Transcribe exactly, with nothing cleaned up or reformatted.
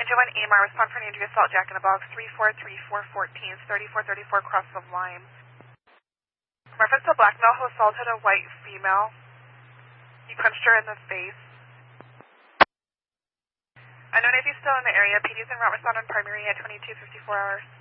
Engine one, A M R, respond for an injury, assault, Jack in the Box, three four three four one four, thirty-four thirty-four, cross of line. Reference to black male who assaulted a white female. He punched her in the face. Unknown if he's still in the area. P D's en route, respond on primary at twenty-two fifty-four hours.